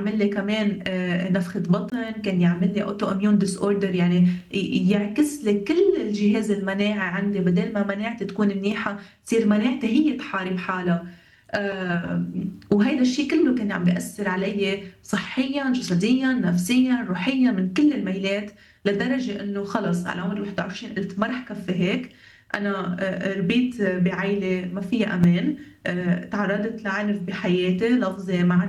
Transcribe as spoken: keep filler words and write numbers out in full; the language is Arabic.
يعمل لي كمان آه، نفخة بطن، كان يعمل لي اوتو اميون ديس اوردر، يعني ي- يعكس لي كل الجهاز المناعي عندي. بدل ما مناعتي تكون منيحة تصير مناعتي هي تحارب حالها. آه، وهيدا الشيء كله كان عم بيأثر علي صحيا جسديا نفسيا روحيا من كل الميلات، لدرجة انه خلص على عمر واحد وعشرين قلت ما رح كفي هيك. انا آه، ربيت بعائلة ما فيها امان، آه، تعرضت لعنف بحياتي لفظي معنوي